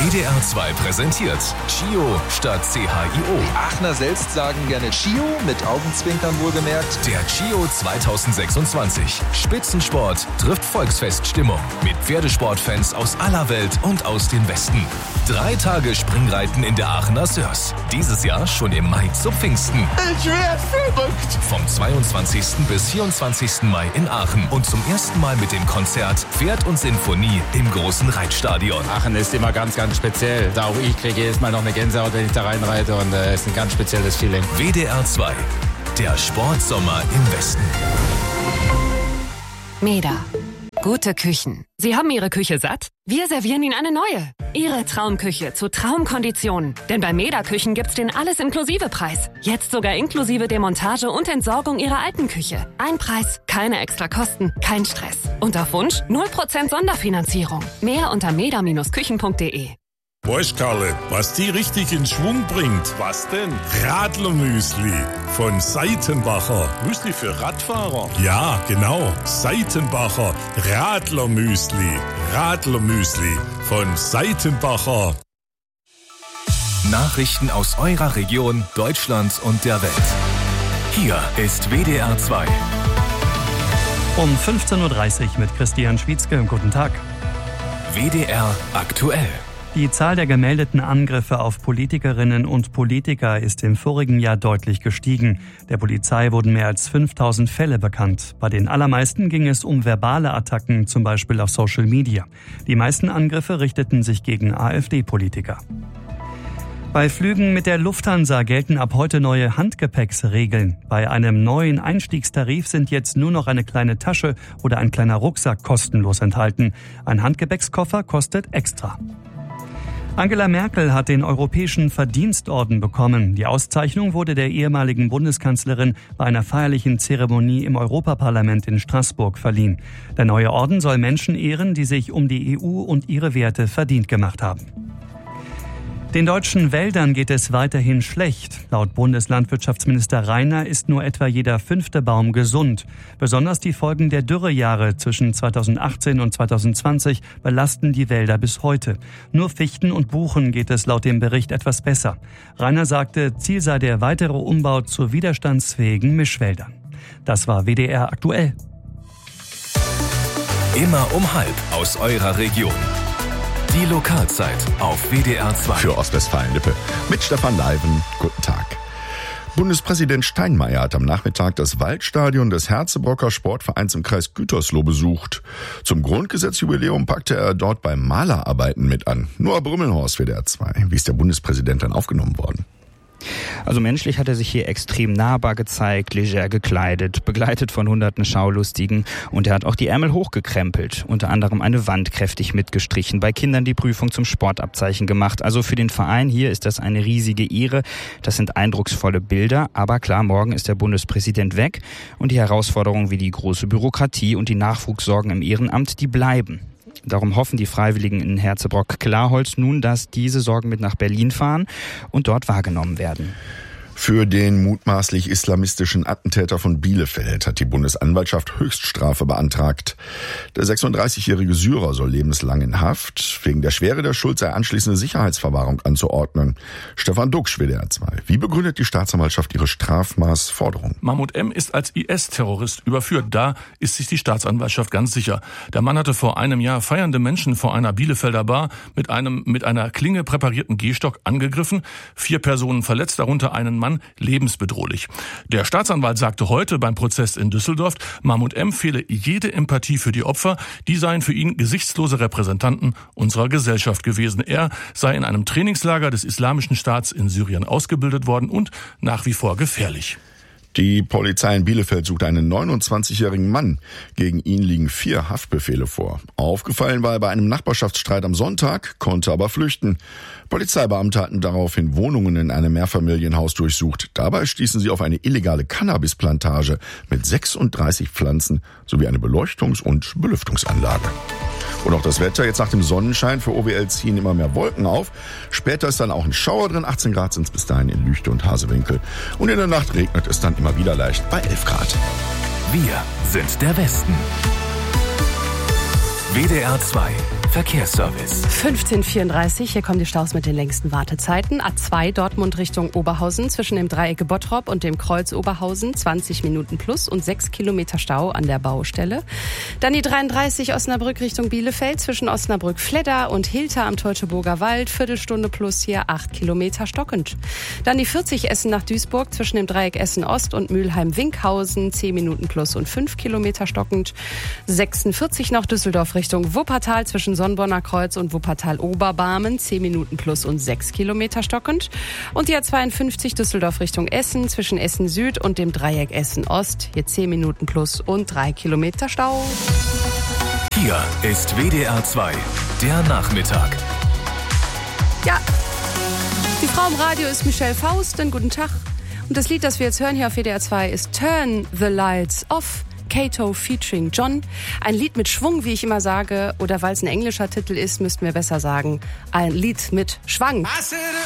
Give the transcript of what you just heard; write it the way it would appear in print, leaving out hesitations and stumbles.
WDR 2 präsentiert Chio statt CHIO. Die Aachener selbst sagen gerne Chio, mit Augenzwinkern wohlgemerkt. Der Chio 2026. Spitzensport trifft Volksfeststimmung. Mit Pferdesportfans aus aller Welt und aus den Westen. 3 Tage Springreiten in der Aachener Sörs. Dieses Jahr schon im Mai zu Pfingsten. Ich werd verrückt! Vom 22. bis 24. Mai in Aachen. Und zum ersten Mal mit dem Konzert Pferd und Sinfonie im großen Reitstadion. Aachen ist immer ganz, ganz speziell. Auch ich kriege jedes Mal noch eine Gänsehaut, wenn ich da reinreite, und es ist ein ganz spezielles Feeling. WDR 2, der Sportsommer im Westen. Meda. Gute Küchen. Sie haben Ihre Küche satt? Wir servieren Ihnen eine neue. Ihre Traumküche zu Traumkonditionen. Denn bei Meda Küchen gibt's den Alles-Inklusive-Preis. Jetzt sogar inklusive Demontage und Entsorgung Ihrer alten Küche. Ein Preis, keine extra Kosten, kein Stress. Und auf Wunsch 0% Sonderfinanzierung. Mehr unter meda-küchen.de. Weißt, Karle, was die richtig in Schwung bringt? Was denn? Radlermüsli von Seitenbacher. Müsli für Radfahrer? Ja, genau. Seitenbacher Radlermüsli. Radlermüsli von Seitenbacher. Nachrichten aus eurer Region, Deutschland und der Welt. Hier ist WDR 2. Um 15.30 Uhr mit Christian Schwietzke. Guten Tag. WDR aktuell. Die Zahl der gemeldeten Angriffe auf Politikerinnen und Politiker ist im vorigen Jahr deutlich gestiegen. Der Polizei wurden mehr als 5000 Fälle bekannt. Bei den allermeisten ging es um verbale Attacken, zum Beispiel auf Social Media. Die meisten Angriffe richteten sich gegen AfD-Politiker. Bei Flügen mit der Lufthansa gelten ab heute neue Handgepäcksregeln. Bei einem neuen Einstiegstarif sind jetzt nur noch eine kleine Tasche oder ein kleiner Rucksack kostenlos enthalten. Ein Handgepäckskoffer kostet extra. Angela Merkel hat den Europäischen Verdienstorden bekommen. Die Auszeichnung wurde der ehemaligen Bundeskanzlerin bei einer feierlichen Zeremonie im Europaparlament in Straßburg verliehen. Der neue Orden soll Menschen ehren, die sich um die EU und ihre Werte verdient gemacht haben. Den deutschen Wäldern geht es weiterhin schlecht. Laut Bundeslandwirtschaftsminister Rainer ist nur etwa jeder 5. Baum gesund. Besonders die Folgen der Dürrejahre zwischen 2018 und 2020 belasten die Wälder bis heute. Nur Fichten und Buchen geht es laut dem Bericht etwas besser. Rainer sagte, Ziel sei der weitere Umbau zu widerstandsfähigen Mischwäldern. Das war WDR aktuell. Immer um 12:30 aus eurer Region. Die Lokalzeit auf WDR 2. Für Ostwestfalen-Lippe mit Stefan Leiven. Guten Tag. Bundespräsident Steinmeier hat am Nachmittag das Waldstadion des Herzebrocker Sportvereins im Kreis Gütersloh besucht. Zum Grundgesetzjubiläum packte er dort bei Malerarbeiten mit an. Noah Brümmelhorst, WDR 2. Wie ist der Bundespräsident dann aufgenommen worden? Also menschlich hat er sich hier extrem nahbar gezeigt, leger gekleidet, begleitet von hunderten Schaulustigen, und er hat auch die Ärmel hochgekrempelt, unter anderem eine Wand kräftig mitgestrichen, bei Kindern die Prüfung zum Sportabzeichen gemacht. Also für den Verein hier ist das eine riesige Ehre, das sind eindrucksvolle Bilder, aber klar, morgen ist der Bundespräsident weg und die Herausforderungen wie die große Bürokratie und die Nachwuchssorgen im Ehrenamt, die bleiben. Darum hoffen die Freiwilligen in Herzebrock-Klarholz nun, dass diese Sorgen mit nach Berlin fahren und dort wahrgenommen werden. Für den mutmaßlich islamistischen Attentäter von Bielefeld hat die Bundesanwaltschaft Höchststrafe beantragt. Der 36-jährige Syrer soll lebenslang in Haft. Wegen der Schwere der Schuld sei anschließende Sicherheitsverwahrung anzuordnen. Stefan Duxch, WDR 2. Wie begründet die Staatsanwaltschaft ihre Strafmaßforderung? Mahmoud M. ist als IS-Terrorist überführt. Da ist sich die Staatsanwaltschaft ganz sicher. Der Mann hatte vor einem Jahr feiernde Menschen vor einer Bielefelder Bar mit einer Klinge präparierten Gehstock angegriffen. 4 Personen verletzt, darunter einen Mann lebensbedrohlich. Der Staatsanwalt sagte heute beim Prozess in Düsseldorf, Mahmoud M. fehle jede Empathie für die Opfer, die seien für ihn gesichtslose Repräsentanten unserer Gesellschaft gewesen. Er sei in einem Trainingslager des Islamischen Staats in Syrien ausgebildet worden und nach wie vor gefährlich. Die Polizei in Bielefeld sucht einen 29-jährigen Mann. Gegen ihn liegen 4 Haftbefehle vor. Aufgefallen war er bei einem Nachbarschaftsstreit am Sonntag, konnte aber flüchten. Polizeibeamte hatten daraufhin Wohnungen in einem Mehrfamilienhaus durchsucht. Dabei stießen sie auf eine illegale Cannabisplantage mit 36 Pflanzen sowie eine Beleuchtungs- und Belüftungsanlage. Und auch das Wetter, jetzt nach dem Sonnenschein für OWL ziehen immer mehr Wolken auf. Später ist dann auch ein Schauer drin, 18 Grad sind es bis dahin in Lüchte und Hasewinkel. Und in der Nacht regnet es dann immer wieder leicht bei 11 Grad. Wir sind der Westen. WDR 2 Verkehrsservice. 15:34, hier kommen die Staus mit den längsten Wartezeiten. A2 Dortmund Richtung Oberhausen zwischen dem Dreieck Bottrop und dem Kreuz Oberhausen 20 Minuten plus und 6 Kilometer Stau an der Baustelle. Dann die 33 Osnabrück Richtung Bielefeld zwischen Osnabrück-Fledder und Hilter am Teutoburger Wald, Viertelstunde plus hier 8 Kilometer stockend. Dann die 40 Essen nach Duisburg zwischen dem Dreieck Essen Ost und Mülheim-Winkhausen 10 Minuten plus und 5 Kilometer stockend. 46 nach Düsseldorf Richtung Wuppertal zwischen Sonnborner Kreuz und Wuppertal-Oberbarmen 10 Minuten plus und 6 Kilometer stockend. Und die A52 Düsseldorf Richtung Essen zwischen Essen Süd und dem Dreieck Essen Ost hier 10 Minuten plus und 3 Kilometer Stau. Hier ist WDR 2, der Nachmittag. Ja, die Frau im Radio ist Michelle Faust. Guten Tag. Und das Lied, das wir jetzt hören hier auf WDR 2 ist Turn the Lights Off. Kato featuring John. Ein Lied mit Schwung, wie ich immer sage, oder weil es ein englischer Titel ist, müssten wir besser sagen, ein Lied mit Schwang.